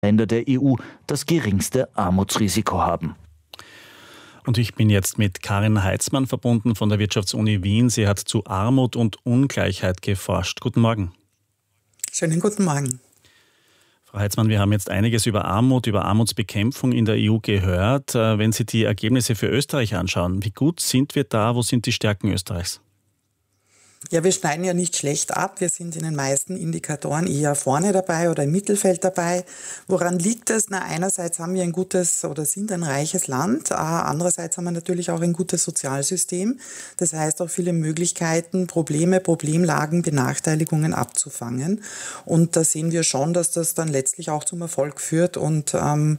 Länder der EU das geringste Armutsrisiko haben. Und ich bin jetzt mit Karin Heitzmann verbunden von der Wirtschaftsuni Wien. Sie hat zu Armut und Ungleichheit geforscht. Guten Morgen. Schönen guten Morgen. Frau Heitzmann, wir haben jetzt einiges über Armut, über Armutsbekämpfung in der EU gehört. Wenn Sie die Ergebnisse für Österreich anschauen, wie gut sind wir da? Wo sind die Stärken Österreichs? Ja, wir schneiden ja nicht schlecht ab. Wir sind in den meisten Indikatoren eher vorne dabei oder im Mittelfeld dabei. Woran liegt es? Na, einerseits haben wir ein gutes oder sind ein reiches Land. Andererseits haben wir natürlich auch ein gutes Sozialsystem. Das heißt auch viele Möglichkeiten, Probleme, Problemlagen, Benachteiligungen abzufangen. Und da sehen wir schon, dass das dann letztlich auch zum Erfolg führt und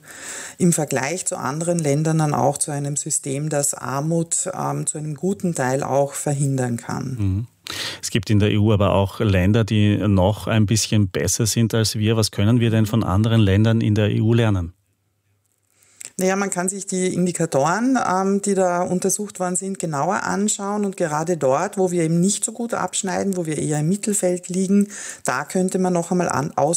im Vergleich zu anderen Ländern dann auch zu einem System, das Armut zu einem guten Teil auch verhindern kann. Mhm. Es gibt in der EU aber auch Länder, die noch ein bisschen besser sind als wir. Was können wir denn von anderen Ländern in der EU lernen? Naja, man kann sich die Indikatoren, die da untersucht worden sind, genauer anschauen. Und gerade dort, wo wir eben nicht so gut abschneiden, wo wir eher im Mittelfeld liegen, da könnte man noch einmal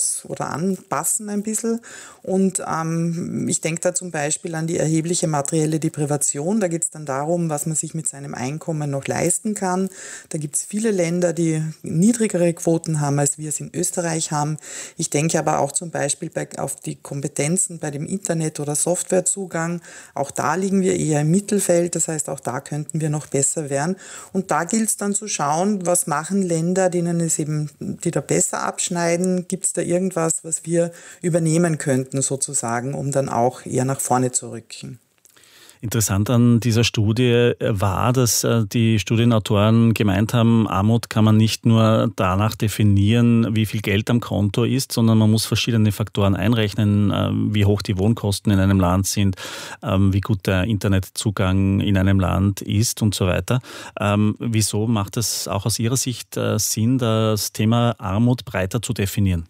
anpassen ein bisschen. Und ich denke da zum Beispiel an die erhebliche materielle Deprivation. Da geht es dann darum, was man sich mit seinem Einkommen noch leisten kann. Da gibt es viele Länder, die niedrigere Quoten haben, als wir es in Österreich haben. Ich denke aber auch zum Beispiel auf die Kompetenzen bei dem Internet- oder Softwarezugang. Auch da liegen wir eher im Mittelfeld. Das heißt, auch da könnten wir noch besser werden. Und da gilt es dann zu schauen, was machen Länder, die da besser abschneiden? Gibt es da irgendwas, was wir übernehmen könnten, sozusagen, um dann auch eher nach vorne zu rücken? Interessant an dieser Studie war, dass die Studienautoren gemeint haben, Armut kann man nicht nur danach definieren, wie viel Geld am Konto ist, sondern man muss verschiedene Faktoren einrechnen, wie hoch die Wohnkosten in einem Land sind, wie gut der Internetzugang in einem Land ist und so weiter. Wieso macht es auch aus Ihrer Sicht Sinn, das Thema Armut breiter zu definieren?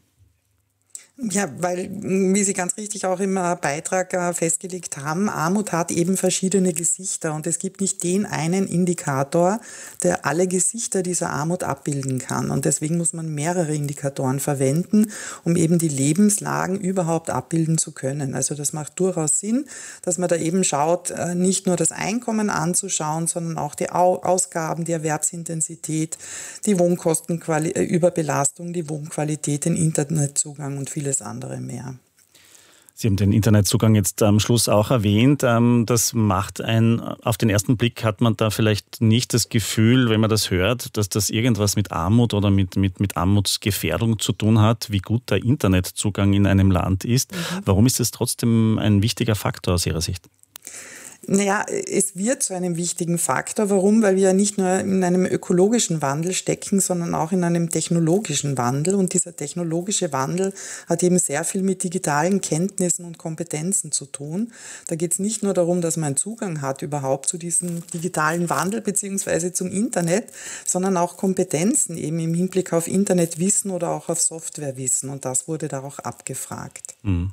Ja, weil, wie Sie ganz richtig auch im Beitrag festgelegt haben, Armut hat eben verschiedene Gesichter und es gibt nicht den einen Indikator, der alle Gesichter dieser Armut abbilden kann. Und deswegen muss man mehrere Indikatoren verwenden, um eben die Lebenslagen überhaupt abbilden zu können. Also das macht durchaus Sinn, dass man da eben schaut, nicht nur das Einkommen anzuschauen, sondern auch die Ausgaben, die Erwerbsintensität, die Wohnkostenüberbelastung, die Wohnqualität, den Internetzugang und vieles andere mehr. Sie haben den Internetzugang jetzt am Schluss auch erwähnt. Das macht auf den ersten Blick hat man da vielleicht nicht das Gefühl, wenn man das hört, dass das irgendwas mit Armut oder mit Armutsgefährdung zu tun hat, wie gut der Internetzugang in einem Land ist. Warum ist das trotzdem ein wichtiger Faktor aus Ihrer Sicht? Naja, es wird zu einem wichtigen Faktor. Warum? Weil wir ja nicht nur in einem ökologischen Wandel stecken, sondern auch in einem technologischen Wandel. Und dieser technologische Wandel hat eben sehr viel mit digitalen Kenntnissen und Kompetenzen zu tun. Da geht es nicht nur darum, dass man einen Zugang hat überhaupt zu diesem digitalen Wandel beziehungsweise zum Internet, sondern auch Kompetenzen eben im Hinblick auf Internetwissen oder auch auf Softwarewissen. Und das wurde da auch abgefragt. Mhm.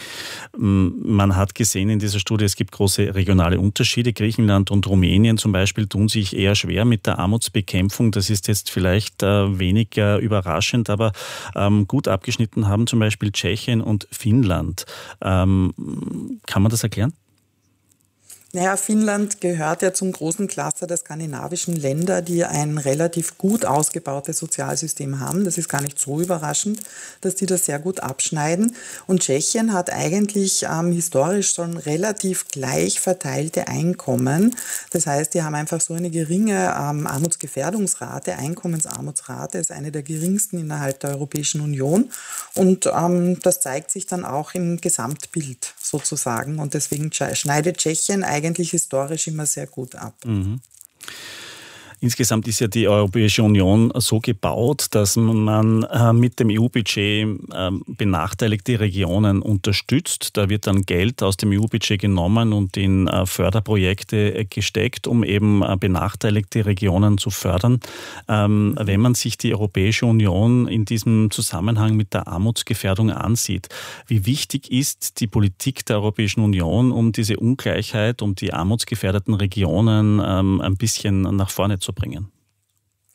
Man hat gesehen in dieser Studie, es gibt große regionale Unterschiede. Griechenland und Rumänien zum Beispiel tun sich eher schwer mit der Armutsbekämpfung. Das ist jetzt vielleicht weniger überraschend, aber gut abgeschnitten haben zum Beispiel Tschechien und Finnland. Kann man das erklären? Naja, Finnland gehört ja zum großen Cluster der skandinavischen Länder, die ein relativ gut ausgebautes Sozialsystem haben. Das ist gar nicht so überraschend, dass die das sehr gut abschneiden. Und Tschechien hat eigentlich historisch schon relativ gleich verteilte Einkommen. Das heißt, die haben einfach so eine geringe Armutsgefährdungsrate, Einkommensarmutsrate, ist eine der geringsten innerhalb der Europäischen Union. Und das zeigt sich dann auch im Gesamtbild sozusagen. Und deswegen schneidet Tschechien eigentlich historisch immer sehr gut ab. Mhm. Insgesamt ist ja die Europäische Union so gebaut, dass man mit dem EU-Budget benachteiligte Regionen unterstützt. Da wird dann Geld aus dem EU-Budget genommen und in Förderprojekte gesteckt, um eben benachteiligte Regionen zu fördern. Wenn man sich die Europäische Union in diesem Zusammenhang mit der Armutsgefährdung ansieht, wie wichtig ist die Politik der Europäischen Union, um diese Ungleichheit, um die armutsgefährdeten Regionen ein bisschen nach vorne zu bringen?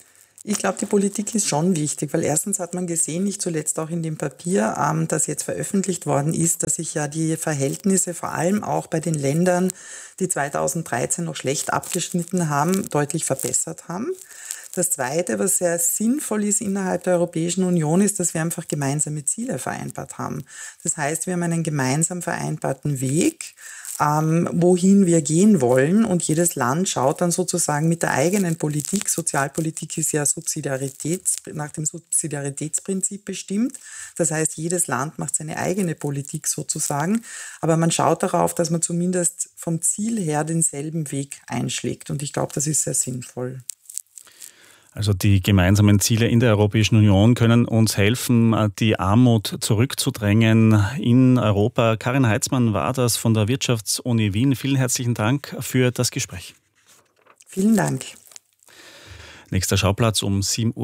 Ich glaube, die Politik ist schon wichtig, weil erstens hat man gesehen, nicht zuletzt auch in dem Papier, das jetzt veröffentlicht worden ist, dass sich ja die Verhältnisse vor allem auch bei den Ländern, die 2013 noch schlecht abgeschnitten haben, deutlich verbessert haben. Das Zweite, was sehr sinnvoll ist innerhalb der Europäischen Union, ist, dass wir einfach gemeinsame Ziele vereinbart haben. Das heißt, wir haben einen gemeinsam vereinbarten Weg, wohin wir gehen wollen, und jedes Land schaut dann sozusagen mit der eigenen Politik, Sozialpolitik ist ja nach dem Subsidiaritätsprinzip bestimmt, das heißt, jedes Land macht seine eigene Politik sozusagen, aber man schaut darauf, dass man zumindest vom Ziel her denselben Weg einschlägt, und ich glaube, das ist sehr sinnvoll. Also die gemeinsamen Ziele in der Europäischen Union können uns helfen, die Armut zurückzudrängen in Europa. Karin Heitzmann war das von der Wirtschaftsuni Wien. Vielen herzlichen Dank für das Gespräch. Vielen Dank. Nächster Schauplatz um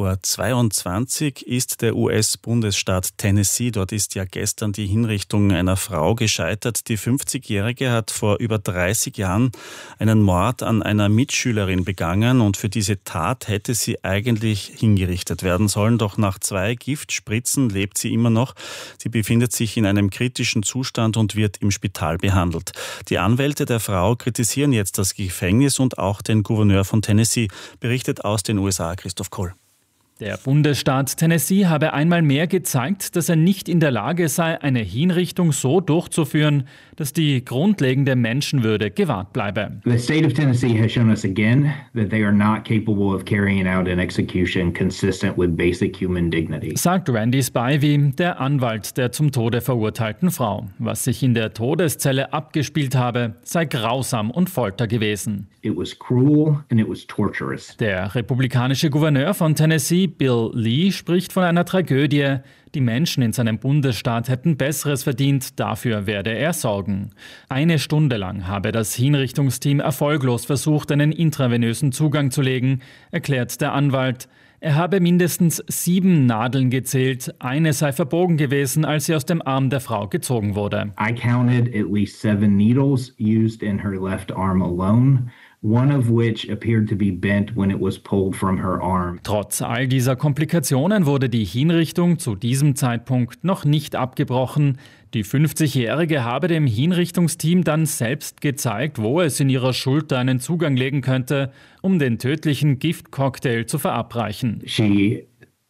7.22 Uhr ist der US-Bundesstaat Tennessee. Dort ist ja gestern die Hinrichtung einer Frau gescheitert. Die 50-Jährige hat vor über 30 Jahren einen Mord an einer Mitschülerin begangen, und für diese Tat hätte sie eigentlich hingerichtet werden sollen. Doch nach 2 Giftspritzen lebt sie immer noch. Sie befindet sich in einem kritischen Zustand und wird im Spital behandelt. Die Anwälte der Frau kritisieren jetzt das Gefängnis und auch den Gouverneur von Tennessee, berichtet aus den USA Christoph Kohl. Der Bundesstaat Tennessee habe einmal mehr gezeigt, dass er nicht in der Lage sei, eine Hinrichtung so durchzuführen, dass die grundlegende Menschenwürde gewahrt bleibe. The state of Tennessee has shown us again that they are not capable of carrying out an execution consistent with basic human dignity. Sagt Randy Spivey, der Anwalt der zum Tode verurteilten Frau. Was sich in der Todeszelle abgespielt habe, sei grausam und Folter gewesen. It was cruel and it was torturous. Der republikanische Gouverneur von Tennessee, Bill Lee, spricht von einer Tragödie. Die Menschen in seinem Bundesstaat hätten Besseres verdient, dafür werde er sorgen. 1 Stunde lang habe das Hinrichtungsteam erfolglos versucht, einen intravenösen Zugang zu legen, erklärt der Anwalt. Er habe mindestens 7 Nadeln gezählt, eine sei verbogen gewesen, als sie aus dem Arm der Frau gezogen wurde. I counted at least 7 needles used in her left arm alone. One of which appeared to be bent when it was pulled from her arm. Trotz all dieser Komplikationen wurde die Hinrichtung zu diesem Zeitpunkt noch nicht abgebrochen. Die 50-Jährige habe dem Hinrichtungsteam dann selbst gezeigt, wo es in ihrer Schulter einen Zugang legen könnte, um den tödlichen Giftcocktail zu verabreichen. She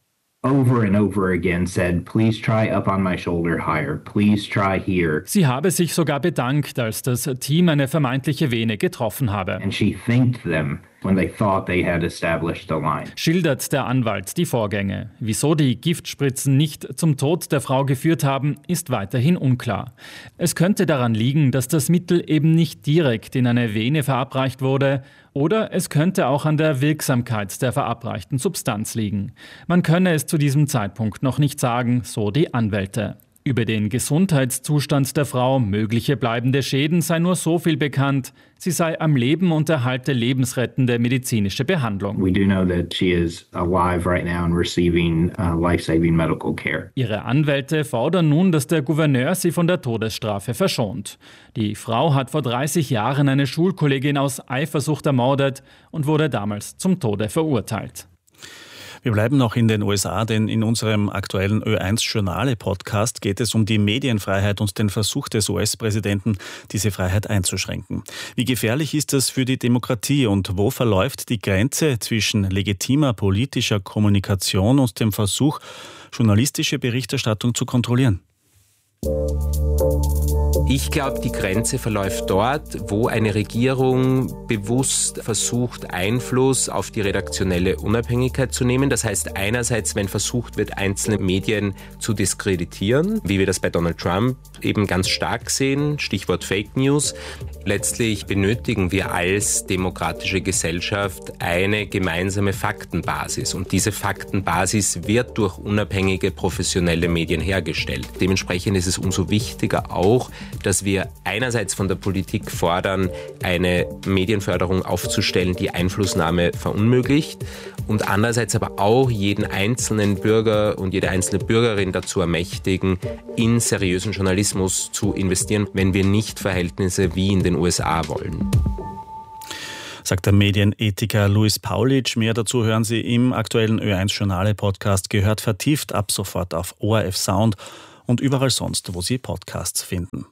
over and over again said, "Please try up on my shoulder higher. Please try here." Sie habe sich sogar bedankt, als das Team eine vermeintliche Vene getroffen habe. And she thanked them when they thought they had established the line. Schildert der Anwalt die Vorgänge. Wieso die Giftspritzen nicht zum Tod der Frau geführt haben, ist weiterhin unklar. Es könnte daran liegen, dass das Mittel eben nicht direkt in eine Vene verabreicht wurde, oder es könnte auch an der Wirksamkeit der verabreichten Substanz liegen. Man könne es zu diesem Zeitpunkt noch nicht sagen, so die Anwälte. Über den Gesundheitszustand der Frau, mögliche bleibende Schäden sei nur so viel bekannt. Sie sei am Leben und erhalte lebensrettende medizinische Behandlung. We do know that she is alive right now and receiving life-saving medical care. Ihre Anwälte fordern nun, dass der Gouverneur sie von der Todesstrafe verschont. Die Frau hat vor 30 Jahren eine Schulkollegin aus Eifersucht ermordet und wurde damals zum Tode verurteilt. Wir bleiben noch in den USA, denn in unserem aktuellen Ö1-Journale-Podcast geht es um die Medienfreiheit und den Versuch des US-Präsidenten, diese Freiheit einzuschränken. Wie gefährlich ist das für die Demokratie und wo verläuft die Grenze zwischen legitimer politischer Kommunikation und dem Versuch, journalistische Berichterstattung zu kontrollieren? Ich glaube, die Grenze verläuft dort, wo eine Regierung bewusst versucht, Einfluss auf die redaktionelle Unabhängigkeit zu nehmen. Das heißt, einerseits, wenn versucht wird, einzelne Medien zu diskreditieren, wie wir das bei Donald Trump eben ganz stark sehen, Stichwort Fake News. Letztlich benötigen wir als demokratische Gesellschaft eine gemeinsame Faktenbasis. Und diese Faktenbasis wird durch unabhängige, professionelle Medien hergestellt. Dementsprechend ist es umso wichtiger auch, dass wir einerseits von der Politik fordern, eine Medienförderung aufzustellen, die Einflussnahme verunmöglicht, und andererseits aber auch jeden einzelnen Bürger und jede einzelne Bürgerin dazu ermächtigen, in seriösen Journalismus zu investieren, wenn wir nicht Verhältnisse wie in den USA wollen. sagt der Medienethiker Luis Paulitsch. Mehr dazu hören Sie im aktuellen Ö1 Journale Podcast, gehört vertieft ab sofort auf ORF Sound und überall sonst, wo Sie Podcasts finden.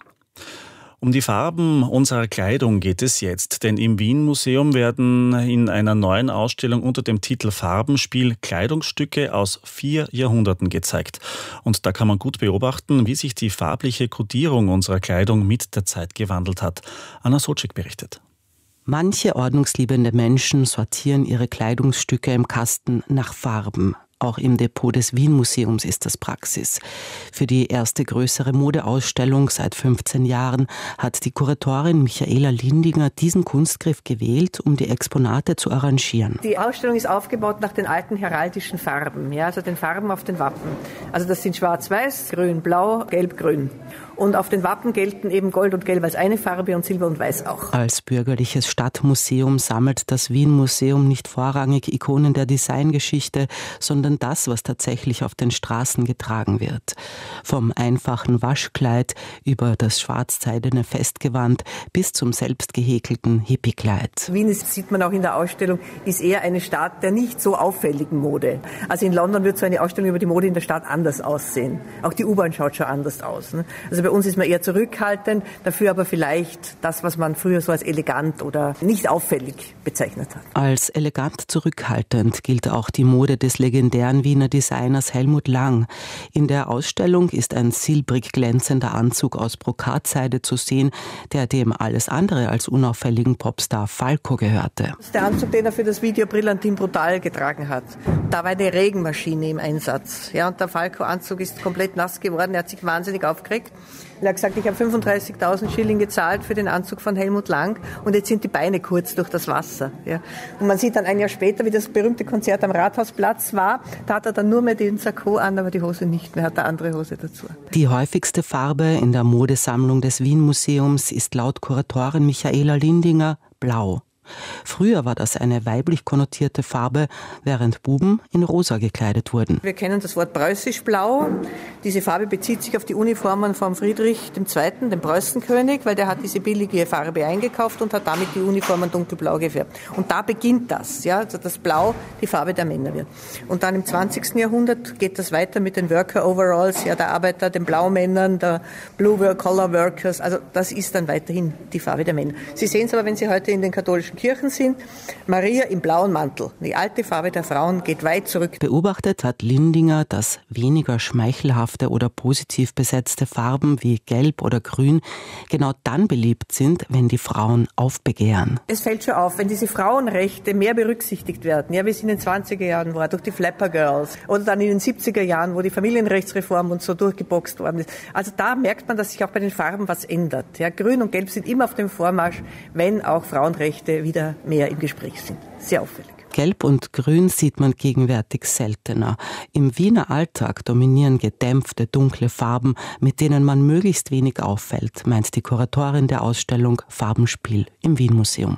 Um die Farben unserer Kleidung geht es jetzt, denn im Wien-Museum werden in einer neuen Ausstellung unter dem Titel Farbenspiel Kleidungsstücke aus 4 Jahrhunderten gezeigt. Und da kann man gut beobachten, wie sich die farbliche Kodierung unserer Kleidung mit der Zeit gewandelt hat. Anna Socek berichtet. Manche ordnungsliebende Menschen sortieren ihre Kleidungsstücke im Kasten nach Farben. Auch im Depot des Wien-Museums ist das Praxis. Für die erste größere Modeausstellung seit 15 Jahren hat die Kuratorin Michaela Lindinger diesen Kunstgriff gewählt, um die Exponate zu arrangieren. Die Ausstellung ist aufgebaut nach den alten heraldischen Farben, also den Farben auf den Wappen. Also das sind schwarz-weiß, grün, blau, gelb, grün. Und auf den Wappen gelten eben Gold und Gelb als eine Farbe und Silber und Weiß auch. Als bürgerliches Stadtmuseum sammelt das Wien-Museum nicht vorrangig Ikonen der Designgeschichte, sondern das, was tatsächlich auf den Straßen getragen wird. Vom einfachen Waschkleid über das schwarz-seidene Festgewand bis zum selbst gehäkelten Hippiekleid. Wien ist, sieht man auch in der Ausstellung, ist eher eine Stadt der nicht so auffälligen Mode. Also in London wird so eine Ausstellung über die Mode in der Stadt anders aussehen. Auch die U-Bahn schaut schon anders aus. Also bei uns ist man eher zurückhaltend, dafür aber vielleicht das, was man früher so als elegant oder nicht auffällig bezeichnet hat. Als elegant zurückhaltend gilt auch die Mode des legendären Wiener Designers Helmut Lang. In der Ausstellung ist ein silbrig glänzender Anzug aus Brokatseide zu sehen, der dem alles andere als unauffälligen Popstar Falco gehörte. Das ist der Anzug, den er für das Video Brillantin Brutal getragen hat. Da war eine Regenmaschine im Einsatz. Ja, und der Falco-Anzug ist komplett nass geworden, er hat sich wahnsinnig aufgeregt. Er hat gesagt, ich habe 35.000 Schilling gezahlt für den Anzug von Helmut Lang und jetzt sind die Beine kurz durch das Wasser. Ja. Und man sieht dann ein Jahr später, wie das berühmte Konzert am Rathausplatz war. Da hat er dann nur mehr den Sakko an, aber die Hose nicht mehr, hat eine andere Hose dazu. Die häufigste Farbe in der Modesammlung des Wien-Museums ist laut Kuratorin Michaela Lindinger Blau. Früher war das eine weiblich konnotierte Farbe, während Buben in rosa gekleidet wurden. Wir kennen das Wort preußisch-blau. Diese Farbe bezieht sich auf die Uniformen von Friedrich II., dem Preußenkönig, weil der hat diese billige Farbe eingekauft und hat damit die Uniformen dunkelblau gefärbt. Und da beginnt das, ja, also dass Blau die Farbe der Männer wird. Und dann im 20. Jahrhundert geht das weiter mit den Worker-Overalls, ja, der Arbeiter, den Blaumännern, der Blue-Collar-Workers. Also das ist dann weiterhin die Farbe der Männer. Sie sehen es aber, wenn Sie heute in den katholischen Kirchen sind, Maria im blauen Mantel. Die alte Farbe der Frauen geht weit zurück. Beobachtet hat Lindinger, dass weniger schmeichelhafte oder positiv besetzte Farben wie Gelb oder Grün genau dann beliebt sind, wenn die Frauen aufbegehren. Es fällt schon auf, wenn diese Frauenrechte mehr berücksichtigt werden, ja, wie es in den 20er Jahren war, durch die Flapper Girls oder dann in den 70er Jahren, wo die Familienrechtsreform und so durchgeboxt worden ist. Also da merkt man, dass sich auch bei den Farben was ändert. Ja, Grün und Gelb sind immer auf dem Vormarsch, wenn auch Frauenrechte wieder mehr im Gespräch sind. Sehr auffällig. Gelb und Grün sieht man gegenwärtig seltener. Im Wiener Alltag dominieren gedämpfte, dunkle Farben, mit denen man möglichst wenig auffällt, meint die Kuratorin der Ausstellung Farbenspiel im Wien-Museum.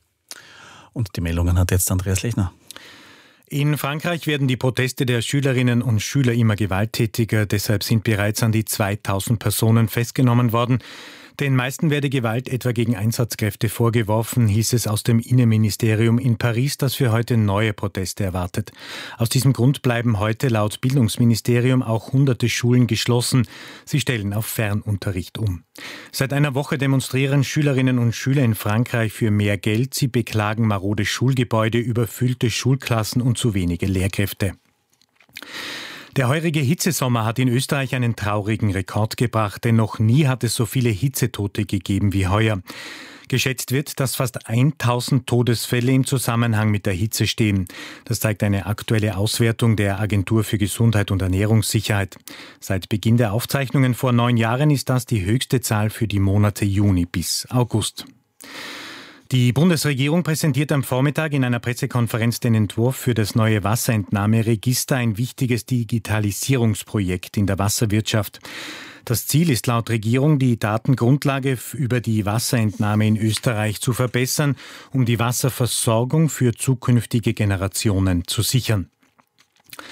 Und die Meldungen hat jetzt Andreas Lechner. In Frankreich werden die Proteste der Schülerinnen und Schüler immer gewalttätiger. Deshalb sind bereits an die 2000 Personen festgenommen worden. Den meisten werde Gewalt etwa gegen Einsatzkräfte vorgeworfen, hieß es aus dem Innenministerium in Paris, das für heute neue Proteste erwartet. Aus diesem Grund bleiben heute laut Bildungsministerium auch hunderte Schulen geschlossen. Sie stellen auf Fernunterricht um. Seit einer Woche demonstrieren Schülerinnen und Schüler in Frankreich für mehr Geld. Sie beklagen marode Schulgebäude, überfüllte Schulklassen und zu wenige Lehrkräfte. Der heurige Hitzesommer hat in Österreich einen traurigen Rekord gebracht, denn noch nie hat es so viele Hitzetote gegeben wie heuer. Geschätzt wird, dass fast 1000 Todesfälle im Zusammenhang mit der Hitze stehen. Das zeigt eine aktuelle Auswertung der Agentur für Gesundheit und Ernährungssicherheit. Seit Beginn der Aufzeichnungen vor 9 Jahren ist das die höchste Zahl für die Monate Juni bis August. Die Bundesregierung präsentiert am Vormittag in einer Pressekonferenz den Entwurf für das neue Wasserentnahmeregister, ein wichtiges Digitalisierungsprojekt in der Wasserwirtschaft. Das Ziel ist laut Regierung, die Datengrundlage über die Wasserentnahme in Österreich zu verbessern, um die Wasserversorgung für zukünftige Generationen zu sichern.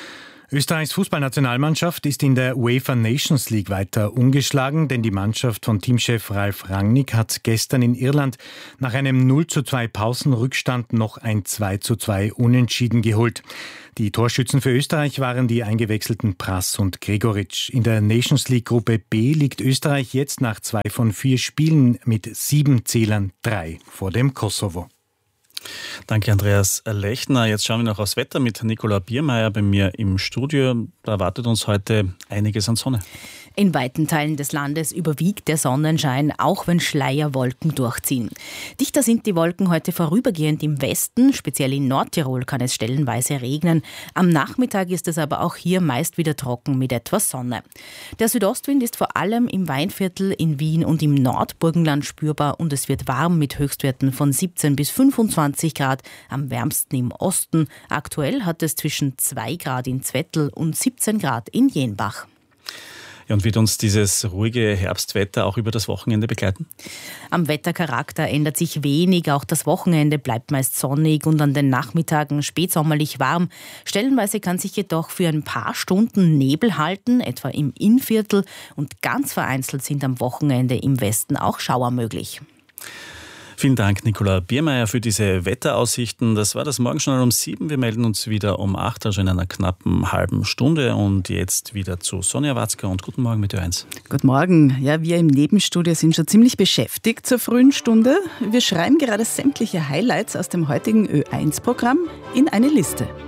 Österreichs Fußballnationalmannschaft ist in der UEFA Nations League weiter ungeschlagen, denn die Mannschaft von Teamchef Ralf Rangnick hat gestern in Irland nach einem 0:2 Pausenrückstand noch ein 2:2 Unentschieden geholt. Die Torschützen für Österreich waren die eingewechselten Prass und Gregoritsch. In der Nations League Gruppe B liegt Österreich jetzt nach 2 von 4 Spielen mit 7 Zählern 3 vor dem Kosovo. Danke, Andreas Lechner. Jetzt schauen wir noch aufs Wetter mit Nicola Biermeier bei mir im Studio. Da erwartet uns heute einiges an Sonne. In weiten Teilen des Landes überwiegt der Sonnenschein, auch wenn Schleierwolken durchziehen. Dichter sind die Wolken heute vorübergehend im Westen, speziell in Nordtirol kann es stellenweise regnen. Am Nachmittag ist es aber auch hier meist wieder trocken mit etwas Sonne. Der Südostwind ist vor allem im Weinviertel, in Wien und im Nordburgenland spürbar und es wird warm mit Höchstwerten von 17 bis 25 Grad, am wärmsten im Osten. Aktuell hat es zwischen 2 Grad in Zwettl und 17 Grad in Jenbach. Ja, und wird uns dieses ruhige Herbstwetter auch über das Wochenende begleiten? Am Wettercharakter ändert sich wenig. Auch das Wochenende bleibt meist sonnig und an den Nachmittagen spätsommerlich warm. Stellenweise kann sich jedoch für ein paar Stunden Nebel halten, etwa im Innviertel. Und ganz vereinzelt sind am Wochenende im Westen auch Schauer möglich. Vielen Dank, Nicola Biermeier, für diese Wetteraussichten. Das war das Morgenjournal um 7. Wir melden uns wieder um 8, also in einer knappen halben Stunde. Und jetzt wieder zu Sonja Watzka und guten Morgen mit Ö1. Guten Morgen. Ja, wir im Nebenstudio sind schon ziemlich beschäftigt zur frühen Stunde. Wir schreiben gerade sämtliche Highlights aus dem heutigen Ö1-Programm in eine Liste.